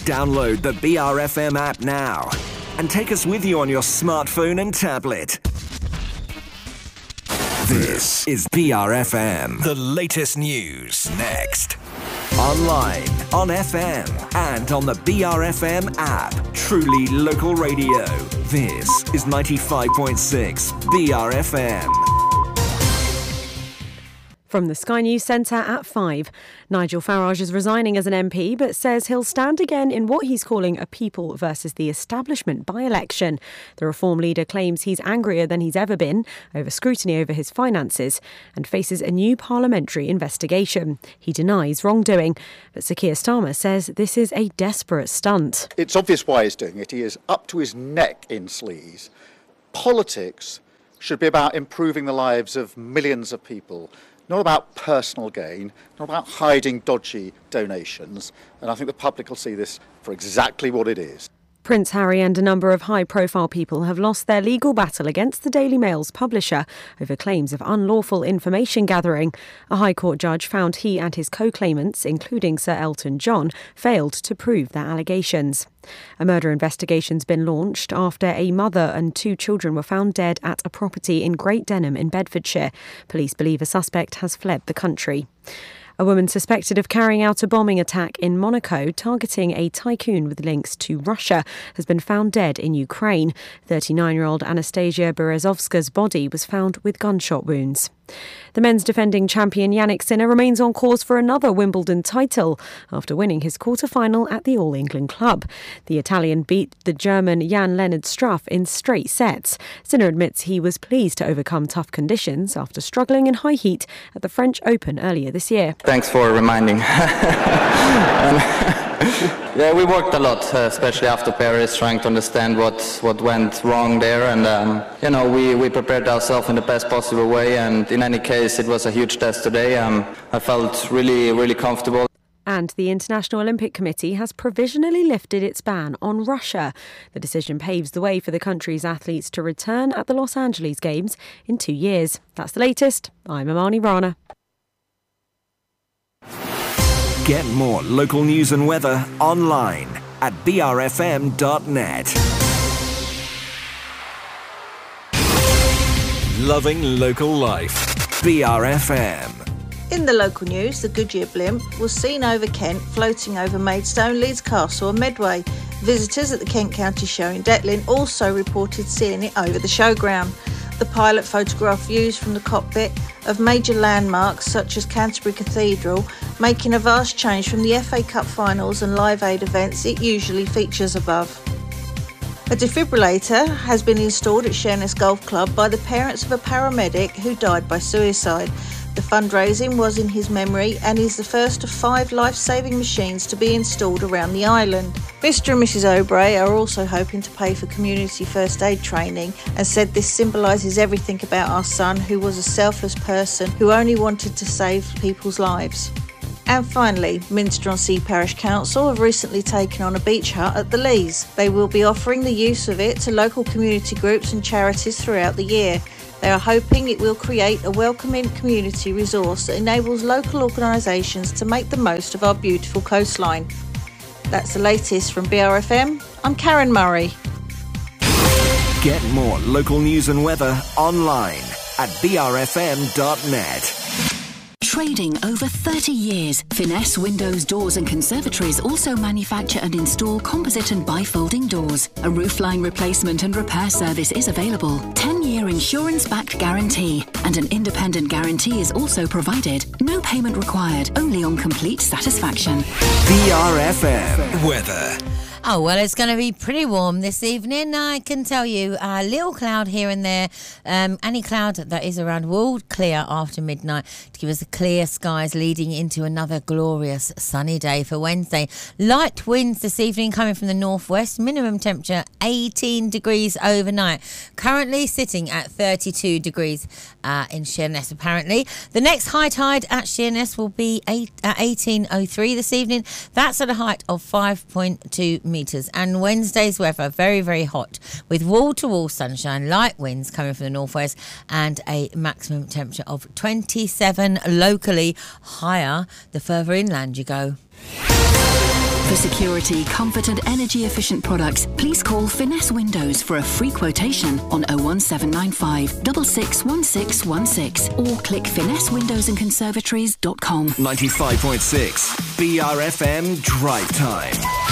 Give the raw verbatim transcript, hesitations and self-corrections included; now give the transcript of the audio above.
Download the B R F M app now and take us with you on your smartphone and tablet. This is B R F M. The latest news next. Online, on F M, and on the B R F M app. Truly local radio. This is ninety-five point six B R F M. From the Sky News Centre at five, Nigel Farage is resigning as an M P but says he'll stand again in what he's calling a people versus the establishment by-election. The Reform leader claims he's angrier than he's ever been over scrutiny over his finances and faces a new parliamentary investigation. He denies wrongdoing, but Sir Keir Starmer says this is a desperate stunt. It's obvious why he's doing it. He is up to his neck in sleaze. Politics should be about improving the lives of millions of people. Not about personal gain, not about hiding dodgy donations, and I think the public will see this for exactly what it is. Prince Harry and a number of high-profile people have lost their legal battle against the Daily Mail's publisher over claims of unlawful information gathering. A High Court judge found he and his co-claimants, including Sir Elton John, failed to prove their allegations. A murder investigation's been launched after a mother and two children were found dead at a property in Great Denham in Bedfordshire. Police believe a suspect has fled the country. A woman suspected of carrying out a bombing attack in Monaco targeting a tycoon with links to Russia has been found dead in Ukraine. thirty-nine-year-old Anastasia Berezovska's body was found with gunshot wounds. The men's defending champion Yannick Sinner remains on course for another Wimbledon title after winning his quarter-final at the All England Club. The Italian beat the German Jan-Lennard Struff in straight sets. Sinner admits he was pleased to overcome tough conditions after struggling in high heat at the French Open earlier this year. Thanks for reminding. Yeah, we worked a lot, uh, especially after Paris, trying to understand what, what went wrong there. And, um, you know, we, we prepared ourselves in the best possible way. And in any case, it was a huge test today. Um, I felt really, really comfortable. And the International Olympic Committee has provisionally lifted its ban on Russia. The decision paves the way for the country's athletes to return at the Los Angeles Games in two years. That's the latest. I'm Amani Rana. Get more local news and weather online at b r f m dot net. Loving local life. B R F M. In the local news, the Goodyear blimp was seen over Kent floating over Maidstone, Leeds Castle and Medway. Visitors at the Kent County Show in Detlin also reported seeing it over the showground. The pilot photographed views from the cockpit of major landmarks such as Canterbury Cathedral, making a vast change from the F A Cup finals and Live Aid events it usually features above. A defibrillator has been installed at Sheerness Golf Club by the parents of a paramedic who died by suicide. The fundraising was in his memory and is the first of five life-saving machines to be installed around the island. Mister and Missus Obrey are also hoping to pay for community first aid training and said this symbolises everything about our son, who was a selfless person who only wanted to save people's lives. And finally, Minster-on-Sea Parish Council have recently taken on a beach hut at the Lees. They will be offering the use of it to local community groups and charities throughout the year. They are hoping it will create a welcoming community resource that enables local organisations to make the most of our beautiful coastline. That's the latest from B R F M. I'm Karen Murray. Get more local news and weather online at b r f m dot net. Trading over thirty years, Finesse Windows, Doors and Conservatories also manufacture and install composite and bifolding doors. A roofline replacement and repair service is available. ten-year insurance-backed guarantee and an independent guarantee is also provided. No payment required, only on complete satisfaction. B R F M weather. Oh, well, it's going to be pretty warm this evening, I can tell you. A little cloud here and there. Um, any cloud that is around will clear after midnight to give us the clear skies leading into another glorious sunny day for Wednesday. Light winds this evening coming from the northwest. Minimum temperature eighteen degrees overnight. Currently sitting at thirty-two degrees uh, in Sheerness, apparently. The next high tide at Sheerness will be eight, at eighteen oh three this evening. That's at a height of five point two metres. And Wednesday's weather, very, very hot, with wall-to-wall sunshine, light winds coming from the northwest, and a maximum temperature of twenty-seven locally, higher the further inland you go. For security, comfort and energy efficient products, please call Finesse Windows for a free quotation on oh one seven nine five, six six one six one six or click finesse windows and conservatories dot com. ninety-five point six B R F M Drive Time.